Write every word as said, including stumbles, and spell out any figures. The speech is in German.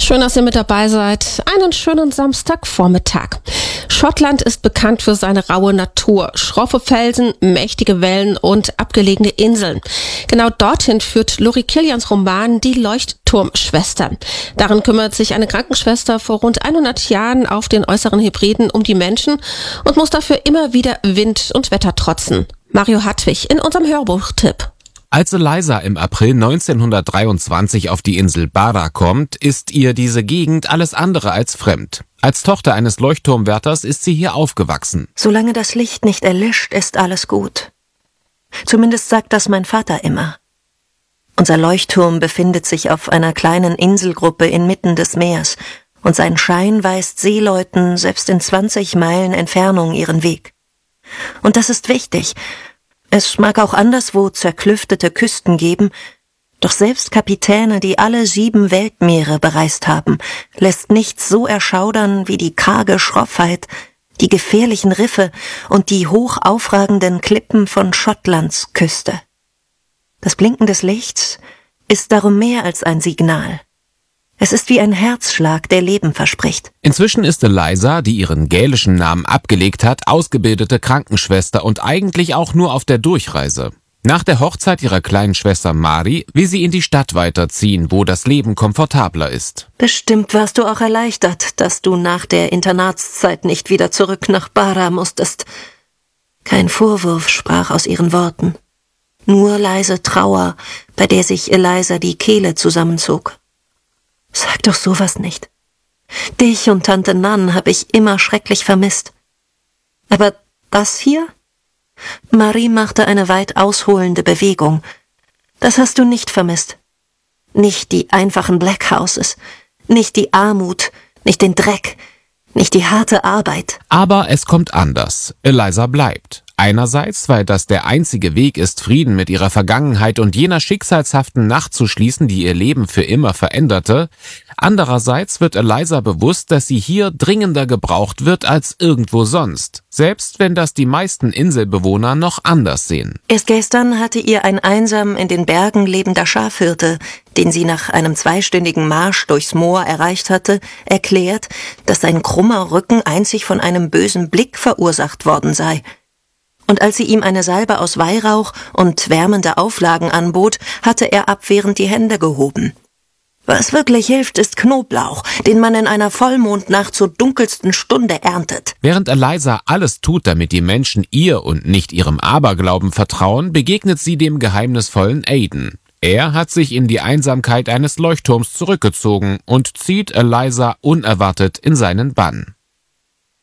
Schön, dass ihr mit dabei seid. Einen schönen Samstagvormittag. Schottland ist bekannt für seine raue Natur, schroffe Felsen, mächtige Wellen und abgelegene Inseln. Genau dorthin führt Laurie Kilians Roman Die Leuchtturmschwestern. Darin kümmert sich eine Krankenschwester vor rund hundert Jahren auf den äußeren Hebriden um die Menschen und muss dafür immer wieder Wind und Wetter trotzen. Mario Hartwig in unserem Hörbuchtipp. Als Eliza im April neunzehnhundertdreiundzwanzig auf die Insel Barra kommt, ist ihr diese Gegend alles andere als fremd. Als Tochter eines Leuchtturmwärters ist sie hier aufgewachsen. Solange das Licht nicht erlischt, ist alles gut. Zumindest sagt das mein Vater immer. Unser Leuchtturm befindet sich auf einer kleinen Inselgruppe inmitten des Meeres und sein Schein weist Seeleuten selbst in zwanzig Meilen Entfernung ihren Weg. Und das ist wichtig. Es mag auch anderswo zerklüftete Küsten geben, doch selbst Kapitäne, die alle sieben Weltmeere bereist haben, lässt nichts so erschaudern wie die karge Schroffheit, die gefährlichen Riffe und die hoch aufragenden Klippen von Schottlands Küste. Das Blinken des Lichts ist darum mehr als ein Signal. Es ist wie ein Herzschlag, der Leben verspricht. Inzwischen ist Eliza, die ihren gälischen Namen abgelegt hat, ausgebildete Krankenschwester und eigentlich auch nur auf der Durchreise. Nach der Hochzeit ihrer kleinen Schwester Mari will sie in die Stadt weiterziehen, wo das Leben komfortabler ist. Bestimmt warst du auch erleichtert, dass du nach der Internatszeit nicht wieder zurück nach Barra musstest. Kein Vorwurf sprach aus ihren Worten. Nur leise Trauer, bei der sich Eliza die Kehle zusammenzog. Sag doch sowas nicht. Dich und Tante Nan habe ich immer schrecklich vermisst. Aber das hier? Marie machte eine weit ausholende Bewegung. Das hast du nicht vermisst. Nicht die einfachen Black Houses, nicht die Armut, nicht den Dreck, nicht die harte Arbeit. Aber es kommt anders. Eliza bleibt. Einerseits, weil das der einzige Weg ist, Frieden mit ihrer Vergangenheit und jener schicksalshaften Nacht zu schließen, die ihr Leben für immer veränderte. Andererseits wird Eliza bewusst, dass sie hier dringender gebraucht wird als irgendwo sonst. Selbst wenn das die meisten Inselbewohner noch anders sehen. Erst gestern hatte ihr ein einsam in den Bergen lebender Schafhirte, den sie nach einem zweistündigen Marsch durchs Moor erreicht hatte, erklärt, dass sein krummer Rücken einzig von einem bösen Blick verursacht worden sei. Und als sie ihm eine Salbe aus Weihrauch und wärmende Auflagen anbot, hatte er abwehrend die Hände gehoben. Was wirklich hilft, ist Knoblauch, den man in einer Vollmondnacht zur dunkelsten Stunde erntet. Während Eliza alles tut, damit die Menschen ihr und nicht ihrem Aberglauben vertrauen, begegnet sie dem geheimnisvollen Aiden. Er hat sich in die Einsamkeit eines Leuchtturms zurückgezogen und zieht Eliza unerwartet in seinen Bann.